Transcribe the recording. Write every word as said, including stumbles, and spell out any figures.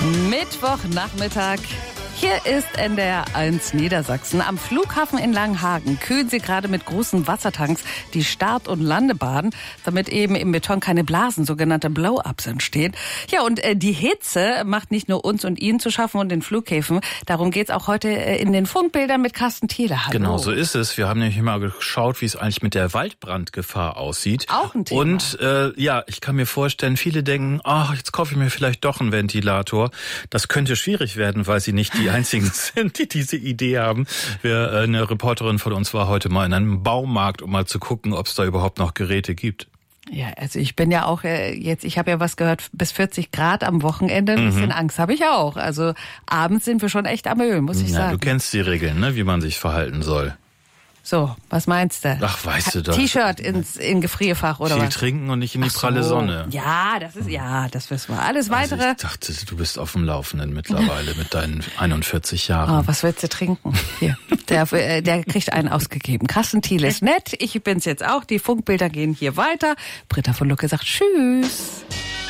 Mittwochnachmittag. Hier ist N D R eins Niedersachsen. Am Flughafen in Langenhagen kühlen sie gerade mit großen Wassertanks die Start- und Landebahn, damit eben im Beton keine Blasen, sogenannte Blow-ups entstehen. Ja, und äh, die Hitze macht nicht nur uns und Ihnen zu schaffen und den Flughäfen. Darum geht's auch heute äh, in den Funkbildern mit Carsten Thiele. Hallo. Genau, so ist es. Wir haben nämlich mal geschaut, wie es eigentlich mit der Waldbrandgefahr aussieht. Auch ein Thema. Und äh, ja, ich kann mir vorstellen, viele denken, ach, jetzt kaufe ich mir vielleicht doch einen Ventilator. Das könnte schwierig werden, weil sie nicht die einzigen sind, die diese Idee haben. Wir, äh, eine Reporterin von uns war heute mal in einem Baumarkt, um mal zu gucken, ob es da überhaupt noch Geräte gibt. Ja, also ich bin ja auch äh, jetzt, ich habe ja was gehört, bis vierzig Grad am Wochenende. Ein bisschen mhm. Angst habe ich auch. Also abends sind wir schon echt am Öl, muss ich ja, sagen. Du kennst die Regeln, ne, wie man sich verhalten soll. So, was meinst du? Ach, weißt du doch. T-Shirt ins in Gefrierfach oder Viel was? Viel trinken und nicht in die Ach pralle so. Sonne. Ja, das ist ja, das wissen wir. Alles weitere. Also ich dachte, du bist auf dem Laufenden mittlerweile mit deinen einundvierzig Jahren. Oh, was willst du trinken? Hier, der, der kriegt einen ausgegeben. Carsten Thiele ist nett. Ich bin's jetzt auch. Die Funkbilder gehen hier weiter. Britta von Lucke sagt Tschüss.